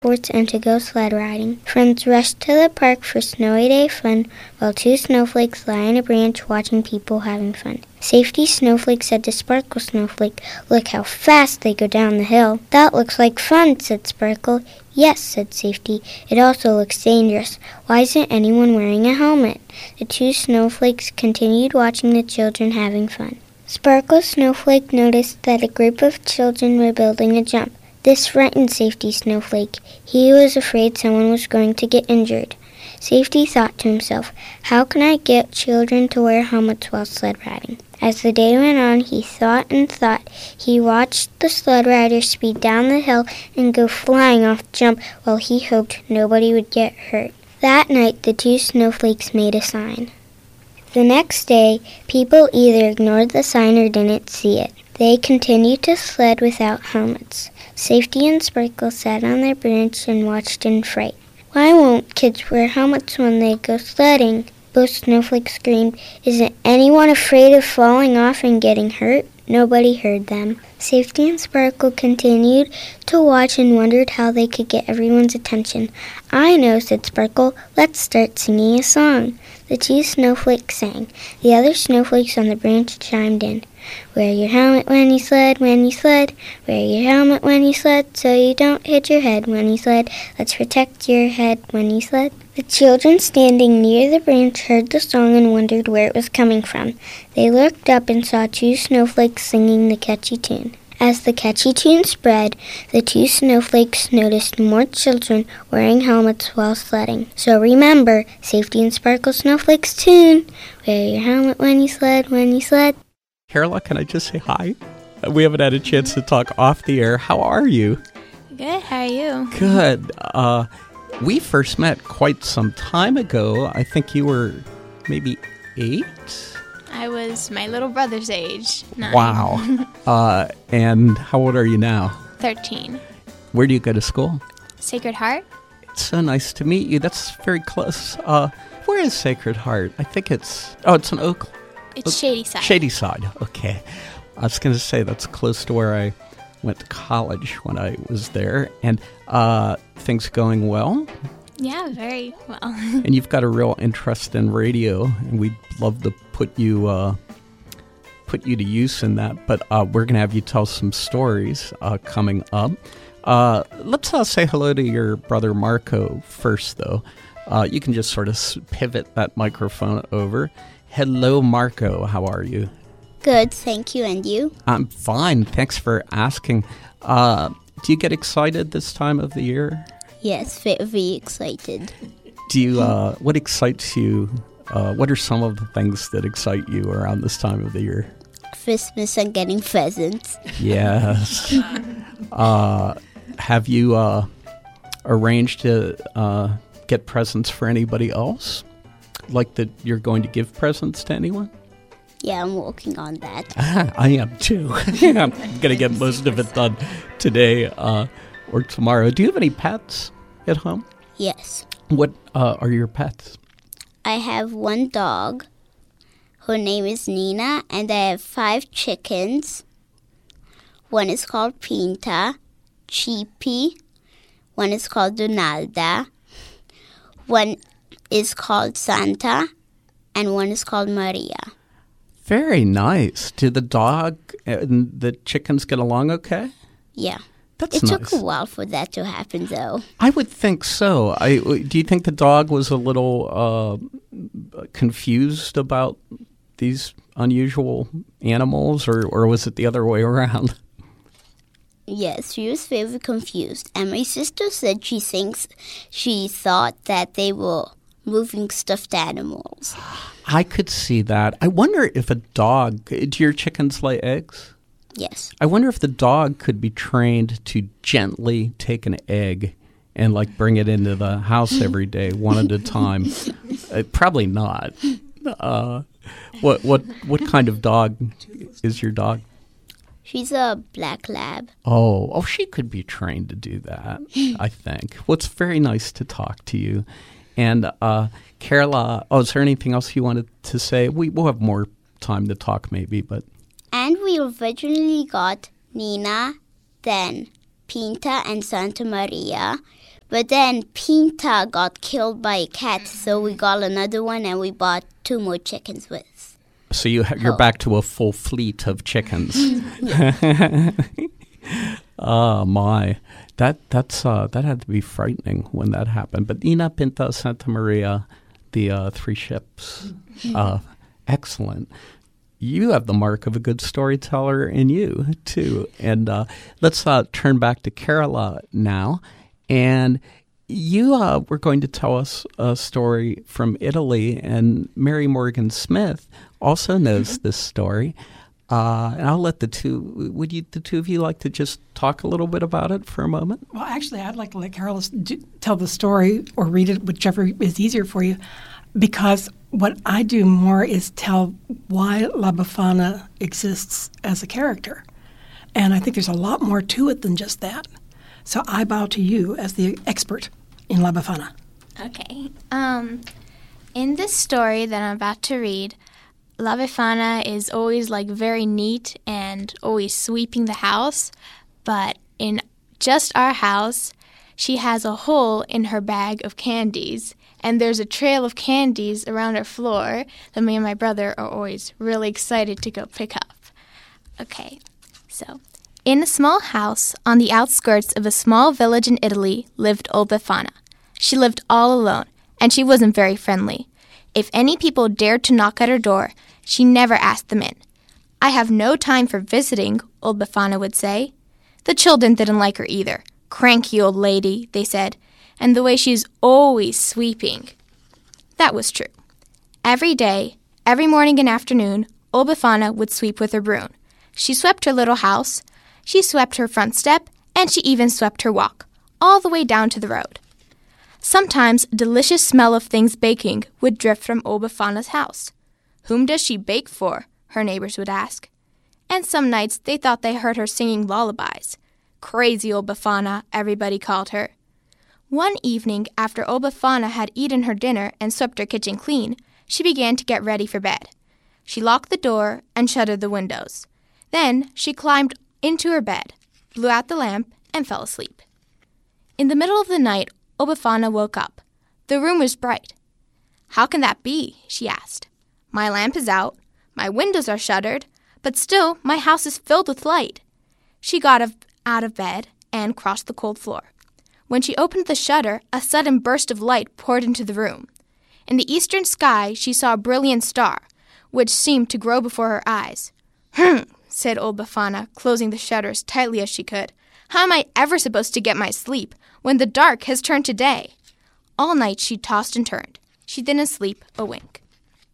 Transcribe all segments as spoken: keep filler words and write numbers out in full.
sports and to go sled riding. Friends rush to the park for snowy day fun, while two snowflakes lie on a branch watching people having fun. Safety Snowflake said to Sparkle Snowflake, "Look how fast they go down the hill." "That looks like fun," said Sparkle. "Yes," said Safety. "It also looks dangerous. Why isn't anyone wearing a helmet?" The two snowflakes continued watching the children having fun. Sparkle Snowflake noticed that a group of children were building a jump. This frightened Safety Snowflake. He was afraid someone was going to get injured. Safety thought to himself, "How can I get children to wear helmets while sled riding?" As the day went on, he thought and thought. He watched the sled rider speed down the hill and go flying off the jump while he hoped nobody would get hurt. That night, the two snowflakes made a sign. The next day, people either ignored the sign or didn't see it. They continued to sled without helmets. Safety and Sparkle sat on their branch and watched in fright. "Why won't kids wear helmets when they go sledding?" Both snowflakes screamed. "Isn't anyone afraid of falling off and getting hurt?" Nobody heard them. Safety and Sparkle continued to watch and wondered how they could get everyone's attention. "I know," said Sparkle. "Let's start singing a song." The two snowflakes sang. The other snowflakes on the branch chimed in. "Wear your helmet when you sled, when you sled. Wear your helmet when you sled, so you don't hit your head when you sled. Let's protect your head when you sled." The children standing near the branch heard the song and wondered where it was coming from. They looked up and saw two snowflakes singing the catchy tune. As the catchy tune spread, the two snowflakes noticed more children wearing helmets while sledding. So remember, Safety and Sparkle Snowflakes tune. Wear your helmet when you sled, when you sled. Carola, can I just say hi? We haven't had a chance to talk off the air. How are you? Good, how are you? Good. Uh, we first met quite some time ago. I think you were maybe eight? I was my little brother's age. Nine. Wow. uh, and how old are you now? thirteen. Where do you go to school? Sacred Heart. It's so nice to meet you. That's very close. Uh, where is Sacred Heart? I think it's... Oh, it's in Oak... It's Oak, Shady Side. Shady Side, okay. I was going to say that's close to where I went to college when I was there. And uh, things going well? Yeah, very well. And you've got a real interest in radio, and we'd love to put you uh, put you to use in that. But uh, we're going to have you tell some stories uh, coming up. Uh, let's uh, say hello to your brother Marco first, though. Uh, you can just sort of pivot that microphone over. Hello, Marco. How are you? Good, thank you. And you? I'm fine. Thanks for asking. Uh, do you get excited this time of the year? Yes, very excited. Do you? Uh, what excites you? Uh, what are some of the things that excite you around this time of the year? Christmas and getting presents. Yes. uh, have you uh, arranged to uh, get presents for anybody else? Like that you're going to give presents to anyone? Yeah, I'm working on that. Ah, I am too. I'm going to get most of it done today uh, or tomorrow. Do you have any pets at home? Yes. What uh, are your pets? I have one dog. Her name is Nina, and I have five chickens. One is called Pinta, Chippy. One is called Donalda. One is called Santa, and one is called Maria. Very nice. Do the dog and the chickens get along okay? Yeah. That's it nice. took a while for that to happen, though. I would think so. I, do you think the dog was a little uh, confused about these unusual animals, or, or was it the other way around? Yes, she was very confused. And my sister said she thinks she thought that they were moving stuffed animals. I could see that. I wonder if a dog... Do your chickens lay eggs? Yes. I wonder if the dog could be trained to gently take an egg and, like, bring it into the house every day, one at a time. uh, probably not. Uh, what what what kind of dog is your dog? She's a black lab. Oh, oh, she could be trained to do that, I think. Well, it's very nice to talk to you. And uh, Carola, oh, is there anything else you wanted to say? We, we'll have more time to talk maybe, but... And we originally got Nina, then Pinta and Santa Maria. But then Pinta got killed by a cat, so we got another one and we bought two more chickens with. So you ha- you're Oh. back to a full fleet of chickens. Oh my, that that's uh, that had to be frightening when that happened. But Nina, Pinta, Santa Maria, the uh, three ships, uh, excellent. You have the mark of a good storyteller in you too. And uh, let's uh, turn back to Carola now, and you uh, were going to tell us a story from Italy, and Mary Morgan Smith also knows this story. Uh, and I'll let the two, would you, the two of you like to just talk a little bit about it for a moment? Well, actually, I'd like to let Carol do, tell the story or read it, whichever is easier for you, because what I do more is tell why La Befana exists as a character. And I think there's a lot more to it than just that. So I bow to you as the expert in La Befana. Okay. Um, in this story that I'm about to read, La Befana is always like very neat and always sweeping the house, but in just our house, she has a hole in her bag of candies, and there's a trail of candies around her floor that me and my brother are always really excited to go pick up. Okay, so in a small house on the outskirts of a small village in Italy lived old Befana. She lived all alone, and she wasn't very friendly. If any people dared to knock at her door, she never asked them in. "I have no time for visiting," old Befana would say. The children didn't like her either. "Cranky old lady," they said, and the way she's always sweeping. That was true. Every day, every morning and afternoon, old Befana would sweep with her broom. She swept her little house, she swept her front step, and she even swept her walk, all the way down to the road. Sometimes a delicious smell of things baking would drift from old Befana's house. "Whom does she bake for?" her neighbors would ask. And some nights they thought they heard her singing lullabies. "Crazy old Befana," everybody called her. One evening, after old Befana had eaten her dinner and swept her kitchen clean, she began to get ready for bed. She locked the door and shuttered the windows. Then she climbed into her bed, blew out the lamp, and fell asleep. In the middle of the night, old Befana woke up. The room was bright. "How can that be?" she asked. "My lamp is out, my windows are shuttered, but still my house is filled with light." She got of, out of bed and crossed the cold floor. When she opened the shutter, a sudden burst of light poured into the room. In the eastern sky, she saw a brilliant star, which seemed to grow before her eyes. "Hm," said old Befana, closing the shutter as tightly as she could. "How am I ever supposed to get my sleep when the dark has turned to day?" All night she tossed and turned. She didn't sleep a wink.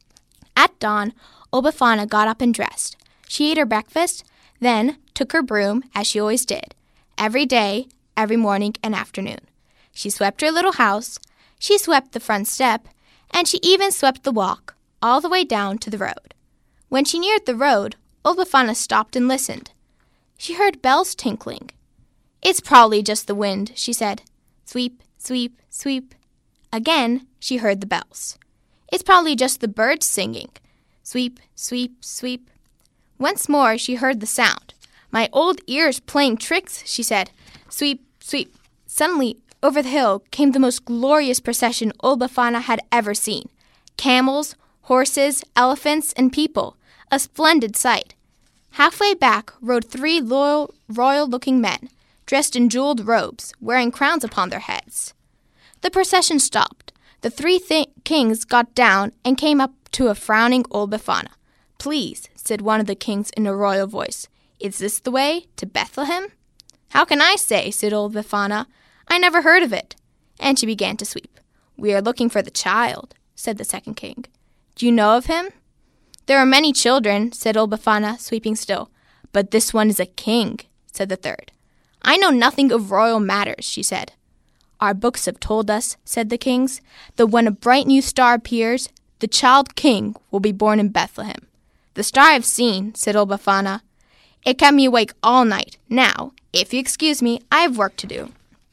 At dawn, old Befana got up and dressed. She ate her breakfast, then took her broom, as she always did, every day, every morning and afternoon. She swept her little house, she swept the front step, and she even swept the walk, all the way down to the road. When she neared the road, old Befana stopped and listened. She heard bells tinkling. "It's probably just the wind," she said. Sweep, sweep, sweep. Again, she heard the bells. "It's probably just the birds singing. Sweep, sweep, sweep." Once more she heard the sound. "My old ears playing tricks," she said. Sweep, sweep. Suddenly, over the hill came the most glorious procession old Befana had ever seen. Camels, horses, elephants, and people. A splendid sight. Halfway back rode three loyal, royal-looking men, dressed in jeweled robes, wearing crowns upon their heads. The procession stopped. The three th- kings got down and came up to a frowning old Befana. "Please," said one of the kings in a royal voice, "is this the way to Bethlehem?" "How can I say?" said old Befana. "I never heard of it." And she began to sweep. "We are looking for the child," said the second king. "Do you know of him?" "There are many children," said old Befana, sweeping still. "But this one is a king," said the third. "I know nothing of royal matters," she said. "Our books have told us," said the kings, "that when a bright new star appears, the child king will be born in Bethlehem." "The star I've seen," said old Befana. "It kept me awake all night. Now, if you excuse me, I have work to do."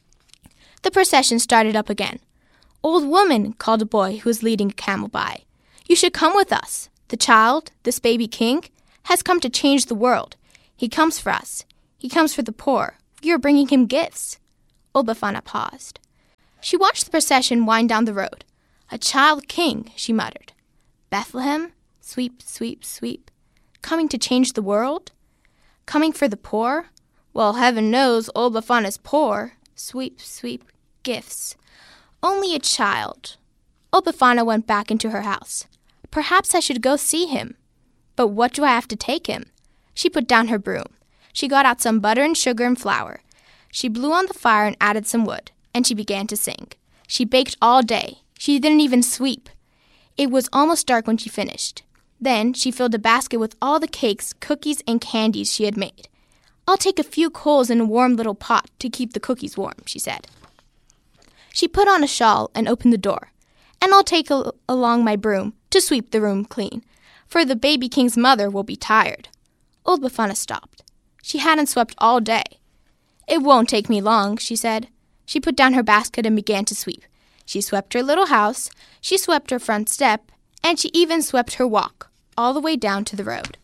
The procession started up again. "Old woman," called a boy who was leading a camel by, "you should come with us. The child, this baby king, has come to change the world. He comes for us. He comes for the poor. We are bringing him gifts." Old Befana paused. She watched the procession wind down the road. A child king, she muttered. Bethlehem, sweep, sweep, sweep. Coming to change the world? Coming for the poor? Well, heaven knows old Befana's poor. Sweep, sweep, gifts. Only a child. Old Befana went back into her house. Perhaps I should go see him. But what do I have to take him? She put down her broom. She got out some butter and sugar and flour. She blew on the fire and added some wood, and she began to sing. She baked all day. She didn't even sweep. It was almost dark when she finished. Then she filled a basket with all the cakes, cookies, and candies she had made. I'll take a few coals in a warm little pot to keep the cookies warm, she said. She put on a shawl and opened the door. And I'll take a- along my broom to sweep the room clean, for the baby king's mother will be tired. Old Befana stopped. She hadn't swept all day. It won't take me long, she said. She put down her basket and began to sweep. She swept her little house, she swept her front step, and she even swept her walk, all the way down to the road.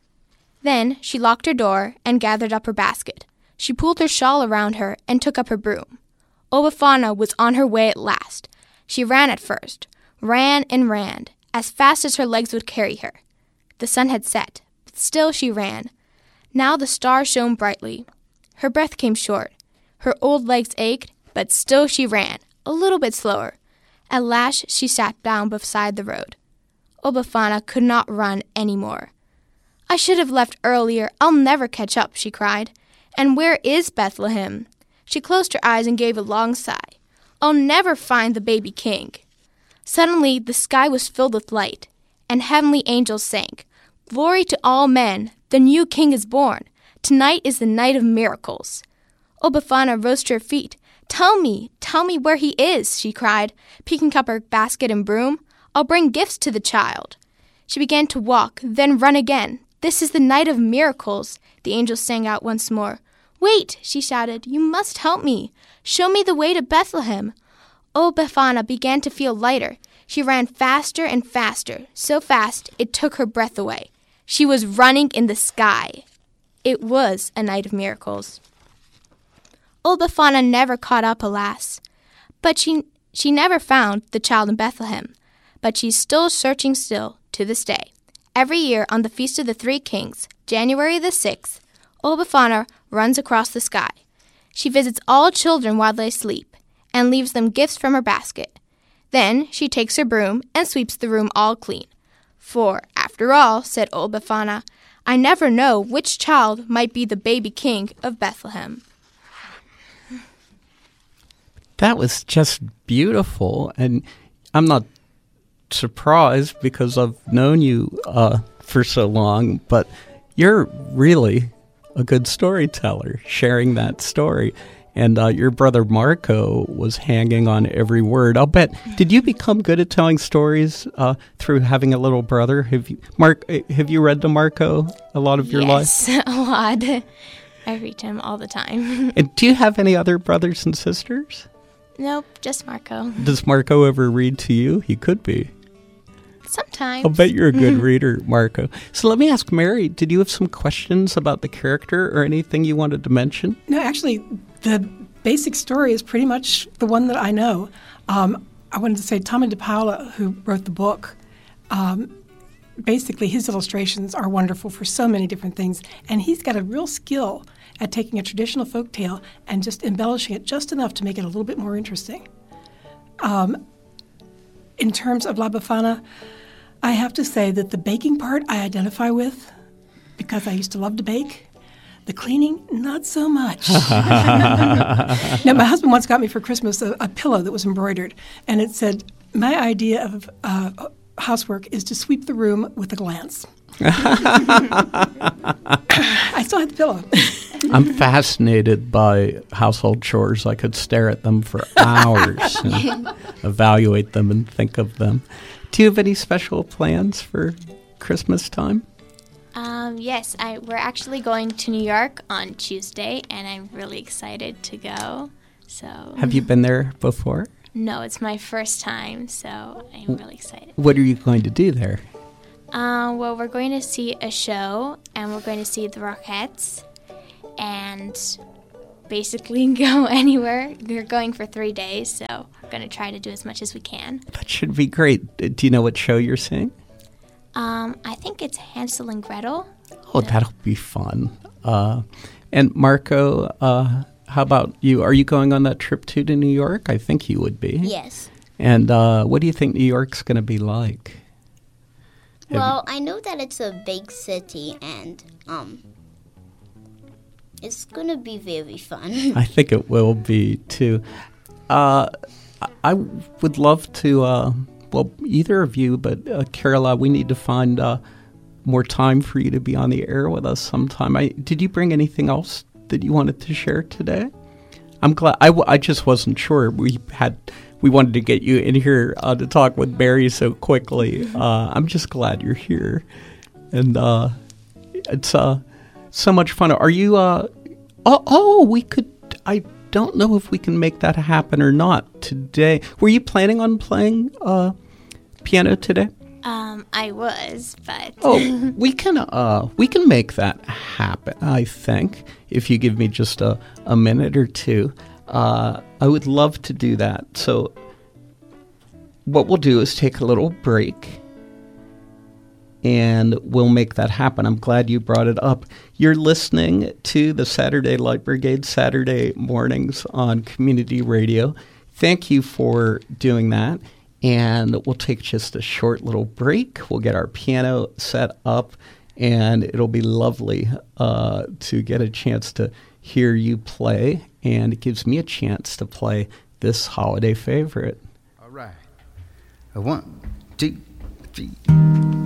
Then she locked her door and gathered up her basket. She pulled her shawl around her and took up her broom. Old Befana was on her way at last. She ran at first, ran and ran, as fast as her legs would carry her. The sun had set, but still she ran. Now the stars shone brightly. Her breath came short. Her old legs ached, but still she ran, a little bit slower. At last she sat down beside the road. Old Befana could not run any more. I should have left earlier. I'll never catch up, she cried. And where is Bethlehem? She closed her eyes and gave a long sigh. I'll never find the baby king. Suddenly the sky was filled with light, and heavenly angels sang, Glory to all men, the new king is born. Tonight is the night of miracles. Old Befana rose to her feet. Tell me, tell me where he is, she cried, picking up her basket and broom. I'll bring gifts to the child. She began to walk, then run again. This is the night of miracles, the angels sang out once more. Wait, she shouted, you must help me. Show me the way to Bethlehem. Old Befana began to feel lighter. She ran faster and faster, so fast it took her breath away. She was running in the sky. It was a night of miracles. Old Befana never caught up, alas. But she she never found the child in Bethlehem. But she's still searching still to this day. Every year on the Feast of the Three Kings, January the sixth, Old Befana runs across the sky. She visits all children while they sleep and leaves them gifts from her basket. Then she takes her broom and sweeps the room all clean. For, after all, said Old Befana, I never know which child might be the baby king of Bethlehem. That was just beautiful, and I'm not surprised because I've known you uh, for so long, but you're really a good storyteller, sharing that story. And uh, your brother Marco was hanging on every word. I'll bet. Did you become good at telling stories uh, through having a little brother? Have you, Mark? Have you read to Marco a lot of your yes, life? Yes, a lot. I read to him all the time. And do you have any other brothers and sisters? Nope, just Marco. Does Marco ever read to you? He could be. Sometimes. I'll bet you're a good reader, Marco. So let me ask Mary, did you have some questions about the character or anything you wanted to mention? No, actually, the basic story is pretty much the one that I know. Um, I wanted to say Tommy DePaola, who wrote the book, um, basically his illustrations are wonderful for so many different things, and he's got a real skill at taking a traditional folk tale and just embellishing it just enough to make it a little bit more interesting. Um, in terms of La Befana, I have to say that the baking part I identify with because I used to love to bake. The cleaning, not so much. Now, my husband once got me for Christmas a, a pillow that was embroidered, and it said, my idea of uh, housework is to sweep the room with a glance. I still have the pillow. I'm fascinated by household chores. I could stare at them for hours and evaluate them and think of them. Do you have any special plans for Christmas time? Um, yes, I, we're actually going to New York on Tuesday, and I'm really excited to go. So, have you been there before? No, it's my first time, so I'm really excited. What are you going to do there? Um, well, we're going to see a show, and we're going to see the Rockettes, and basically go anywhere. We're going for three days, so we're going to try to do as much as we can. That should be great. Do you know what show you're seeing? Um, I think it's Hansel and Gretel. Oh, that'll be fun. Uh, and Marco, uh, how about you? Are you going on that trip too to New York? I think you would be. Yes. And uh, what do you think New York's going to be like? Well, I know that it's a big city, and um, it's going to be very fun. I think it will be, too. Uh, I would love to, uh, well, either of you, but uh, Carola, we need to find uh, more time for you to be on the air with us sometime. I, did you bring anything else that you wanted to share today? I'm glad. I, w- I just wasn't sure. We had... We wanted to get you in here uh, to talk with Barry so quickly. Uh, I'm just glad you're here. And uh, it's uh, so much fun. Are you... Uh, oh, oh, we could... I don't know if we can make that happen or not today. Were you planning on playing uh, piano today? Um, I was, but... Oh, we can uh, we can make that happen, I think, if you give me just a, a minute or two. Uh, I would love to do that. So what we'll do is take a little break, and we'll make that happen. I'm glad you brought it up. You're listening to the Saturday Light Brigade Saturday mornings on Community Radio. Thank you for doing that. And we'll take just a short little break. We'll get our piano set up, and it'll be lovely uh, to get a chance to hear you play, and it gives me a chance to play this holiday favorite. All right. A one, two, three.